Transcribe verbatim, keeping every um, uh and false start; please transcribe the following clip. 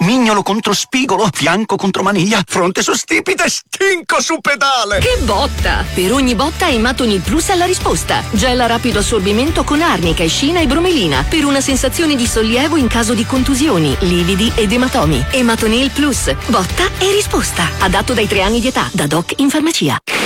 mignolo contro spigolo, fianco contro maniglia, fronte su stipite, stinco su pedale. Che botta! Per ogni botta Ematonil Plus ha la risposta. Gel a rapido assorbimento con arnica, escina e bromelina per una sensazione di sollievo in caso di contusioni, lividi ed ematomi. Ematonil Plus. Botta e risposta. Adatto dai tre anni di età. Da Doc in farmacia.